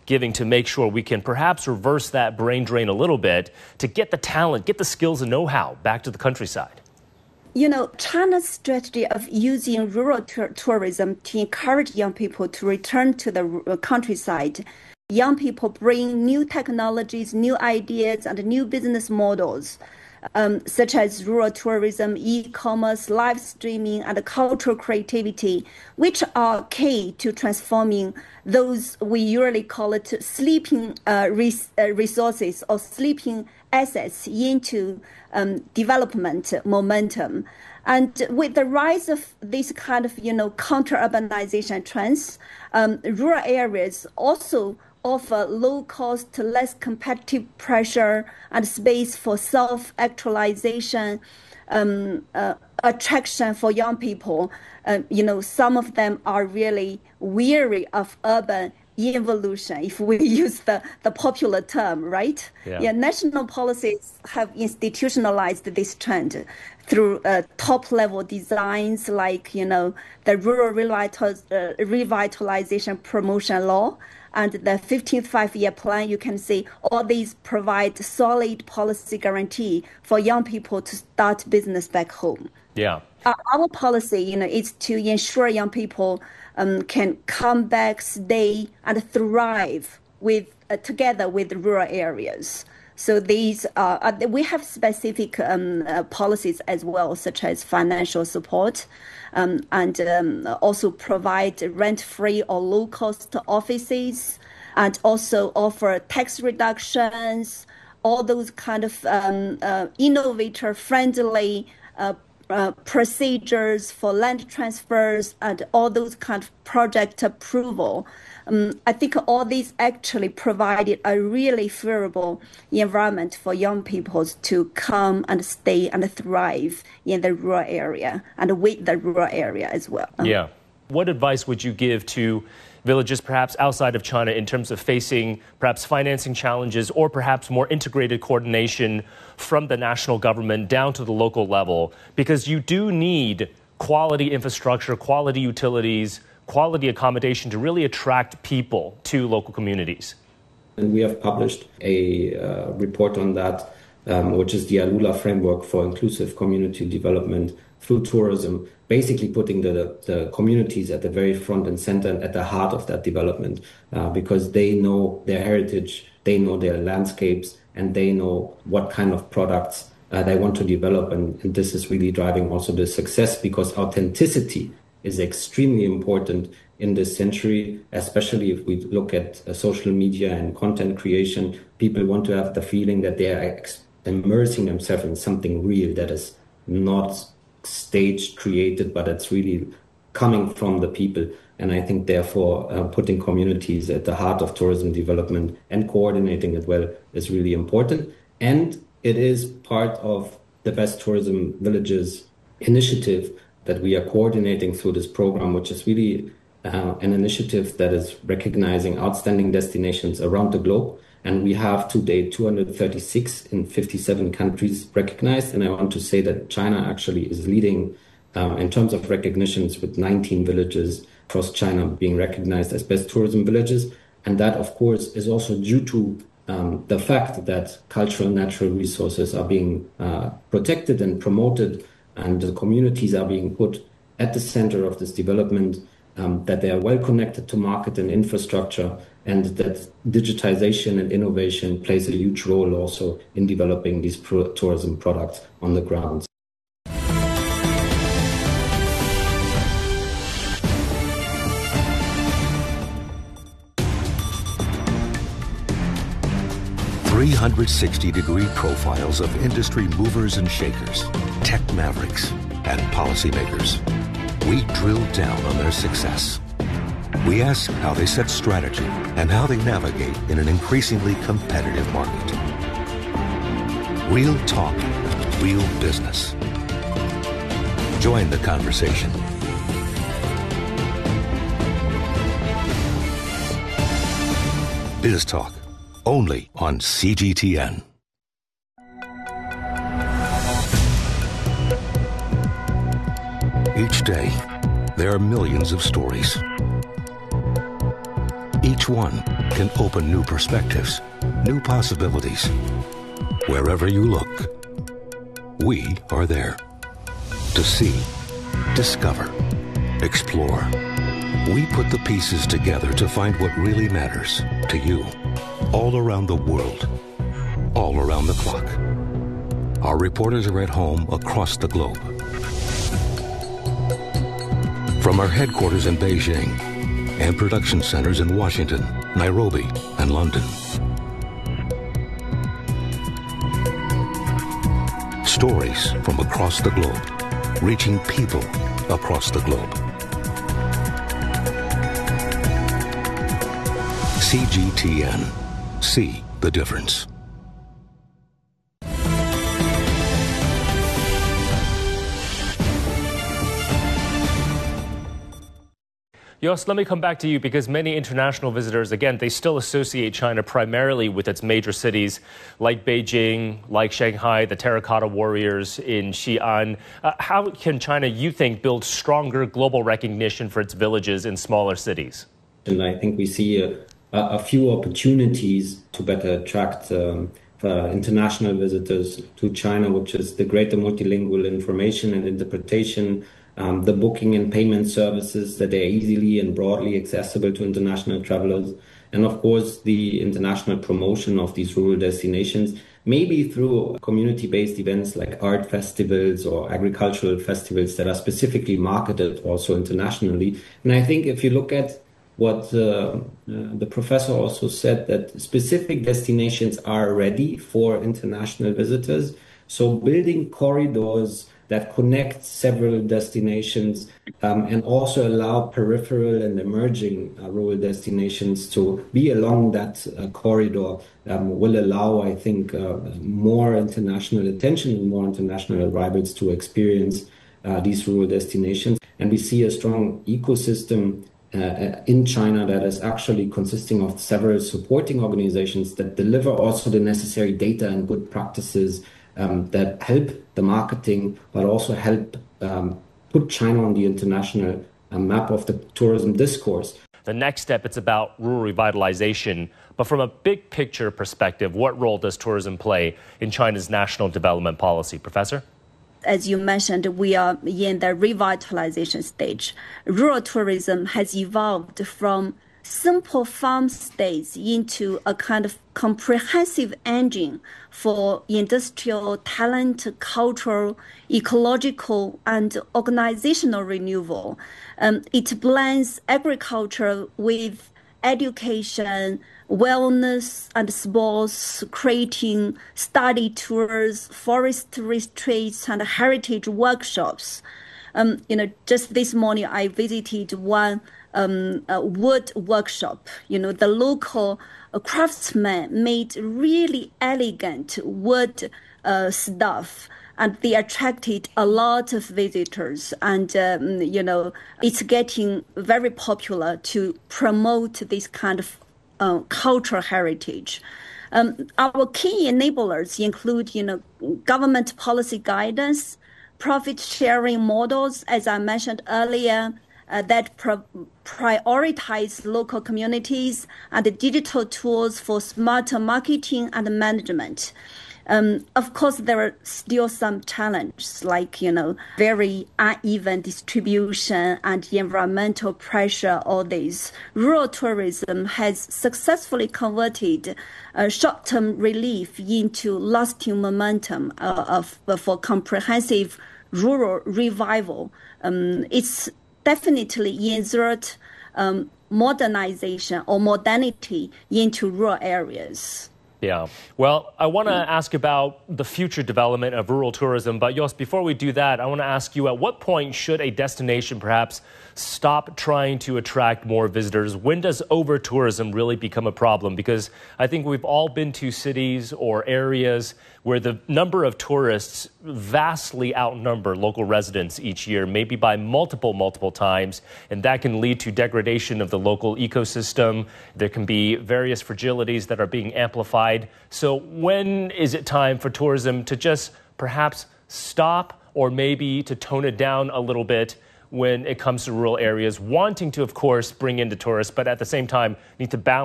giving to make sure we can perhaps reverse that brain drain a little bit to get the talent, get the skills and know-how back to the countryside? China's strategy of using rural tourism to encourage young people to return to the countryside. Young people bring new technologies, new ideas, and new business models, such as rural tourism, e-commerce, live streaming, and cultural creativity, which are key to transforming those we usually call it sleeping resources or sleeping assets into development momentum. And with the rise of this kind of, counter-urbanization trends, rural areas also offer low-cost, less competitive pressure and space for self-actualization, attraction for young people. Some of them are really weary of urban evolution, if we use the popular term, right? Yeah. National policies have institutionalized this trend through top-level designs like, the Rural Revitalization Promotion Law and the 15th Five-Year Plan. You can see all these provide solid policy guarantee for young people to start business back home. Yeah. Our policy, is to ensure young people can come back, stay, and thrive together with rural areas. So these we have specific policies as well, such as financial support, and also provide rent-free or low-cost offices, and also offer tax reductions, all those kind of innovator-friendly procedures for land transfers and all those kind of project approval. I think all these actually provided a really favorable environment for young people to come and stay and thrive in the rural area and with the rural area as well. Yeah. What advice would you give to villages perhaps outside of China in terms of facing perhaps financing challenges or perhaps more integrated coordination from the national government down to the local level? Because you do need quality infrastructure, quality utilities, quality accommodation to really attract people to local communities. And we have published a report on that, which is the ALULA framework for inclusive community development through tourism, basically putting the communities at the very front and center and at the heart of that development, because they know their heritage, they know their landscapes, and they know what kind of products they want to develop. And this is really driving also the success, because authenticity is extremely important in this century, especially if we look at social media and content creation. People want to have the feeling that they are immersing themselves in something real that is not staged, created, but it's really coming from the people. And I think, therefore, putting communities at the heart of tourism development and coordinating it well is really important. And it is part of the Best Tourism Villages initiative that we are coordinating through this program, which is really an initiative that is recognizing outstanding destinations around the globe. And we have to date 236 in 57 countries recognized. And I want to say that China actually is leading in terms of recognitions, with 19 villages across China being recognized as best tourism villages. And that, of course, is also due to the fact that cultural and natural resources are being protected and promoted, and the communities are being put at the center of this development, that they are well connected to market and infrastructure, and that digitization and innovation plays a huge role also in developing these tourism products on the ground. .360-degree profiles of industry movers and shakers, tech mavericks, and policymakers. We drill down on their success. We ask how they set strategy and how they navigate in an increasingly competitive market. Real talk, real business. Join the conversation. Biz Talk, only on CGTN. Each day, there are millions of stories. Each one can open new perspectives, new possibilities. Wherever you look, we are there. To see, discover, explore. We put the pieces together to find what really matters to you, all around the world, all around the clock. Our reporters are at home across the globe. From our headquarters in Beijing and production centers in Washington, Nairobi, and London. Stories from across the globe, reaching people across the globe. CGTN. See the difference. Jos, let me come back to you because many international visitors, again, they still associate China primarily with its major cities like Beijing, like Shanghai, the terracotta warriors in Xi'an. How can China, you think, build stronger global recognition for its villages in smaller cities? And I think we see a few opportunities to better attract international visitors to China, which is the greater multilingual information and interpretation, the booking and payment services that are easily and broadly accessible to international travelers, and of course the international promotion of these rural destinations, maybe through community-based events like art festivals or agricultural festivals that are specifically marketed also internationally. And I think if you look at what the professor also said, that specific destinations are ready for international visitors. So building corridors that connect several destinations and also allow peripheral and emerging rural destinations to be along that corridor will allow, I think, more international attention and more international arrivals to experience these rural destinations. And we see a strong ecosystem in China that is actually consisting of several supporting organizations that deliver also the necessary data and good practices that help the marketing, but also help put China on the international map of the tourism discourse. The next step, it's about rural revitalization. But from a big picture perspective, what role does tourism play in China's national development policy? Professor? As you mentioned, we are in the revitalization stage. Rural tourism has evolved from simple farm stays into a kind of comprehensive engine for industrial, talent, cultural, ecological, and organizational renewal. It blends agriculture with education, wellness, and sports, creating study tours, forest retreats, and heritage workshops. Just this morning I visited one wood workshop. The local craftsmen made really elegant wood stuff, and they attracted a lot of visitors. And, it's getting very popular to promote this kind of cultural heritage. Our key enablers include, government policy guidance, profit-sharing models, as I mentioned earlier, that prioritize local communities, and digital tools for smarter marketing and management. Of course, there are still some challenges like, very uneven distribution and environmental pressure, all these. Rural tourism has successfully converted short-term relief into lasting momentum for comprehensive rural revival. It's definitely insert modernization or modernity into rural areas. Yeah. Well, I want to ask about the future development of rural tourism. But Jos, before we do that, I want to ask you, at what point should a destination perhaps stop trying to attract more visitors? When does over-tourism really become a problem? Because I think we've all been to cities or areas where the number of tourists vastly outnumber local residents each year, maybe by multiple times. And that can lead to degradation of the local ecosystem. There can be various fragilities that are being amplified. So when is it time for tourism to just perhaps stop, or maybe to tone it down a little bit? when it comes to rural areas, wanting to, of course, bring in the tourists, but at the same time need to balance